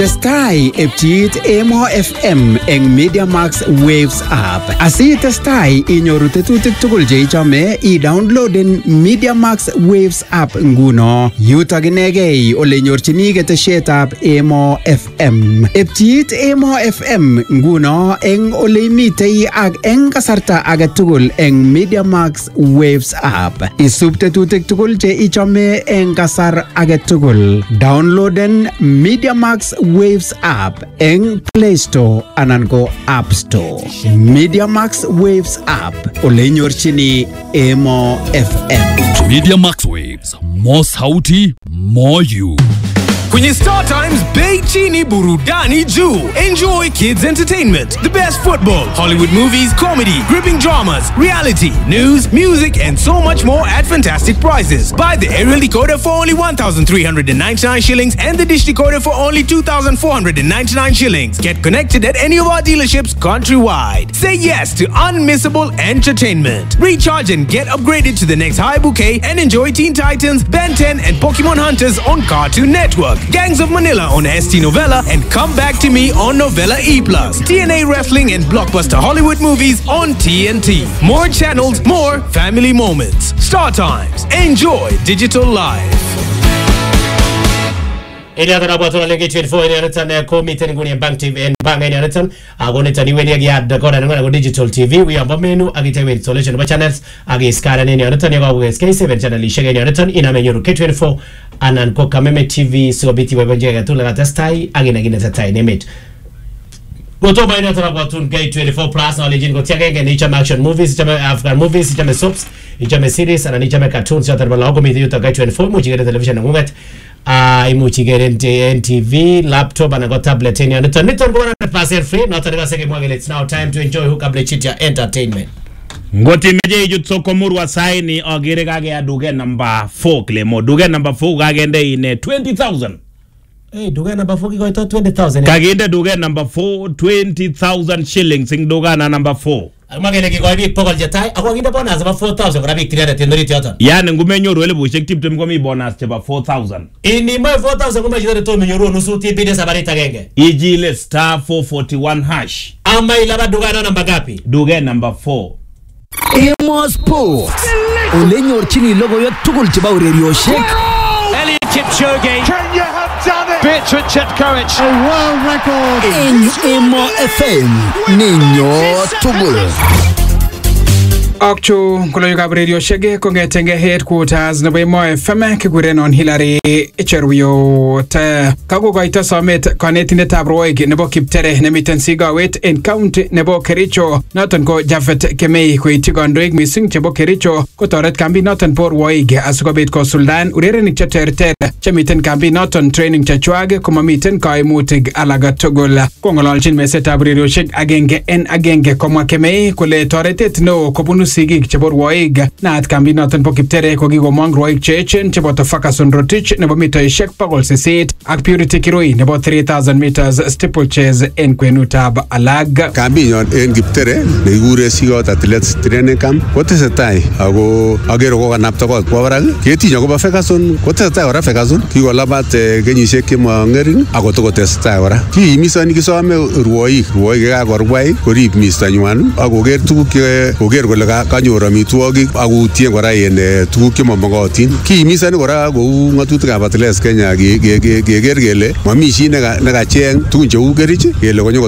Testai epchit Emo FM eng Media Max Waves app. Asi testai inyoru tetutik tugul che ichome i-downloaden Media Max Waves app nguno. Yutok inegei ole nyorchini ketesietab Emo FM. Epchit Emo FM nguno eng ole imitei ak eng kasarta age tugul eng Media Max Waves app. Isub tetutik tugul che ichome eng kasar age tugul. Downloaden Media Max Waves app eng Play Store anan ko App Store. Media Max Waves app ole nyorchini Emo FM. Media Max Waves, more sauti, more you. Kwenye Star Times, Bei Chini Burudani Juu. Enjoy kids entertainment, the best football, Hollywood movies, comedy, gripping dramas, reality, news, music, and so much more at fantastic prices. Buy the aerial decoder for only 1,399 shillings and the dish decoder for only 2,499 shillings. Get connected at any of our dealerships countrywide. Say yes to unmissable entertainment. Recharge and get upgraded to the next high bouquet and enjoy Teen Titans, Ben 10, and Pokemon Hunters on Cartoon Network. Gangs of Manila on ST Novella, and Come Back to Me on Novella E+. TNA Wrestling and blockbuster Hollywood movies on TNT. More channels, more family moments. Star Times. Enjoy digital life. Ini atara botol lagi 24 ini aratan ko meeting nguni bank TV and bank ini aratan agone tani weni agi ad ko na ngona digital TV we have menu agi TV solution ba channels agi skara ini aratan yago SK7 channel ishege ini aratan ina menyoru K24 anan ko Kameme TV so biti ba banje ga tula testai agi na gina testai nemit Goto ba ina atara botol K24 plus knowledge go tiage nge ni action movies chama Afghan movies chama soaps chama series ana ni chama cartoons ya tarba logo mi yuta K24 mu chigere television ngumet imuchi get NTV, laptop, and I got tablet in here. Niton 100% free. Not a second. It's now time to enjoy Hookable Chicha Entertainment. Ngoti meje yutsoko murwa saini ogire kage aduge number 4 klemo. Duge number 4 kage nde ine 20,000. Hey, duge number 4 kiko ito 20,000. Kage nde duge number 4 20,000 shillings. Sing duga na number 4. Magene ki kwa big pokol jatai ako nginda bonus ba 4,000 kwa big 300 tendori tiyoton yani ngumenyoru ele bushek tiptem kwa mi bonus cheba 4,000 ini mai 4,000 kuma jitare to menyoru nusu tipide sabari tagenge ijile star 441 hash ama ilaba duga na namba gapi duga number 4 Emo Sports ole nyorchini logo yo tugul cheba urerio shek Elliot Kipchoge. Can you have done it? Bertrand Chepkoech. A world record. en Emo FM ninyo tugul. Akchu koloyukab radio shege kongetenge headquarters nebo Emo FM kigurenon Hillary Cheruyot. Kakokoito somet kanetindetab rwoik nebo Kiptere nemiten Sigawet en county nebo Kericho noton ko Jafet Kemei koityi kandoik mising chebo Kericho kotoret kambi noton bo rwoik asikobit kosuldaen urerenik cheterter chemiten kambi noton training chechwak komamiten kaimutik alak tugul. Kong'ololchin mesetab radioshek agenge en agenge komwa Kemei kole toretet neo kobunu sigik chebo rwoik naat kambi noton bo Kiptere kokikomong rwoik cheechen chebo Ferguson Rotich nebo mitaishek 800 ak Purity Kirui nebo 3,000 meters steeplechase en kwenutab alag. Kambi nyon en Kiptere nekikure Sigot Athletes Training Camp kotesetai ako agere kokanapta kot kwa barak ketinye akobo Ferguson kotesetai kora Ferguson kikolabat kenyisiek chemong'ering ako tokotesetai kora kiimisoni kisome rwoik kakorwai korib mistanywan akoker tuguk koker kole kanyor amitwogik akutien kora en tuguk chemomokotin kiimisoni kora kou ng'atutikab Athletics Kenya keker kele mami chi nekacheng tugun cheu kerich kele konyo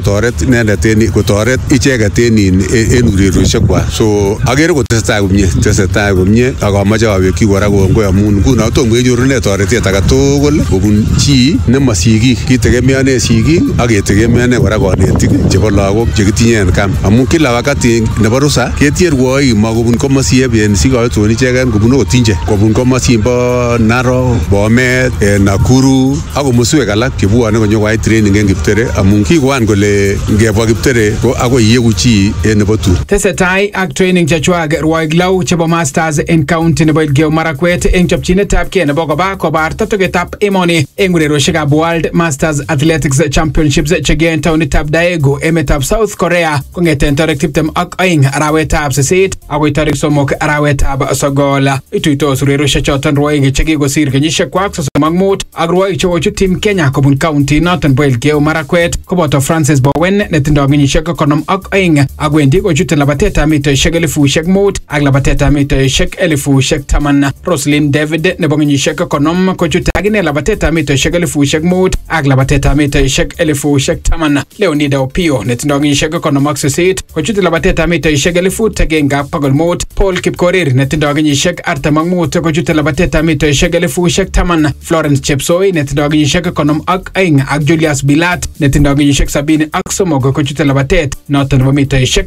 kotoret icheket en urerioshekwak so agere kotesetai komie ak amoche awekyi kora kongoi amun nguno tomo kenyorune toretet age tugul kobun chi nemasigik kitegemeane sigik ak ketegemeane kora konetik chebo lagok chekitinye en camp amun kila wakati nebo rusa ketie rwoik makobun komosieb en Sigawet icheken kobun okot Tinje kobun komosimbo Narok Bomet Nakuru ak komoswek alak chebwone konyo koyai training en Kiptere amun kikoan kole ngebwa Kiptere ko akoi iyeku chi en nebo tur. Tesetai ak training chechwak rwoik lau chebo masters en county nebo Elgeyo Marakwet en chopchinetab kei nebo kobar totogetab emoni en urerioshekab World Masters Athletics Championships chekiyoe en taonitab Daegu emetab South Korea kong'eten tarik 22 arawetab 8 sesit agoi tarik 3 arawetab sogol. Ituitos urerioshek choton rwoik chekikosir kenyisiek kwak 35 ak rwoik chekochut Team Kenya kobun county noton bo Elgeyo Marakwet koboto Francis Bowen netindoi kenyisiek 52 ak wendi kochute labatetab mitaishek 5,000 ak labatetab mitaishek 10,010. Roslyn David nebo kenyisiek 50 kochute akine labatetab mitaishek 5,000 ak labatetab mitaishek 10,010. Leonida Opio netindoi kenyisiek 58 kochute labatetab mitaishek 1,100. Paul Kipkorir netindoi kenyisiek 45 kochute labatetab mitaishek 10,010. Florence Chepsoi netindoi kenyisiek 52 ak Julius Bilat netindoi kenyisiek 73 kochute labatet noton nebo mitaishek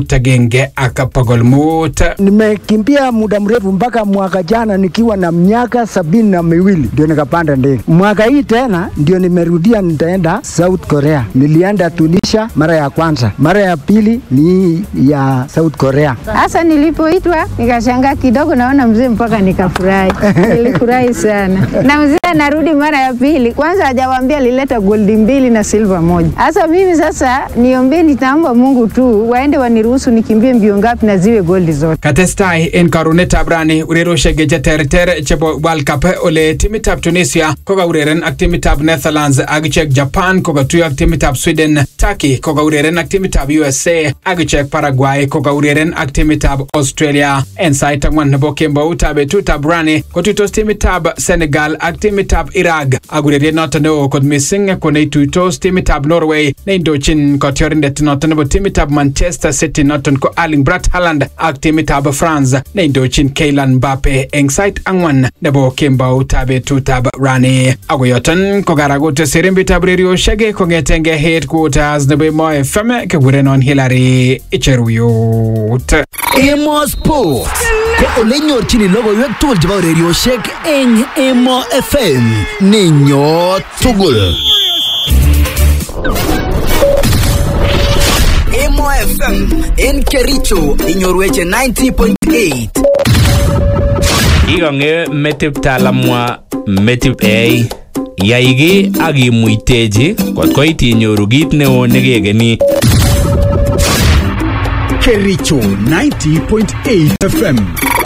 1,100. Nimekimbia muda mrefu mpaka mwaka jana nikiwa na miaka 72 ndio nikapanda ndege. Mwaka hii tena ndio nimerudia, nitaenda South Korea. Nilienda Tunisia mara ya kwanza, mara ya pili ni ya South Korea. Hasa nilipoitwa nikashangaa kidogo, naona mzee mpaka nikafurahi. Nilifurahi sana. Na mzee anarudi mara ya pili. Kwanza hajawaambia lileta gold 2 na silver 1. Hasa mimi sasa niombe, nitaomba Mungu tu waende waniruhusu nikimbie mbio ngapi na ziwe gold zote. Katestai en karunetab rani urerioshek cheterter chebo World Cup ole timitab Tunisia kokaureren ak timitab Netherlands ak ichek Japan kokatuyo ak timitab Sweden. Turkey kokaureren ak timitab USA ak ichek Paraguay kokaureren ak timitab Australia. En sait ang'wan nebo kemboutab betutab rani kotuitos timitab Senegal ak timitab Iraq ak ureriet noton neo kot missing koneituitos timitab Norway neindochin kotiorindet noton nebo timitab Manchester City noton ko Erling Braut Haaland ak timitab France neindochin Kylian Mbappe eng sait ang'wan nebo kemboutab betutab rani. Ako yoton kokaragut sirimbitab urerioshek kong'etenge headquarters nebo Emo FM kekurenon Hillary Icheruyot. Emo Sport ko ole nyorchini logoiwek tugul chebo urerioshek eng Emo FM. Ninyo tugul. Emo FM en Kericho inyorweche 90.8. Igange metip talamwa metip yaigi agimuiteji kot koit inyoru kit neo nekekeni. Kericho 90.8 FM.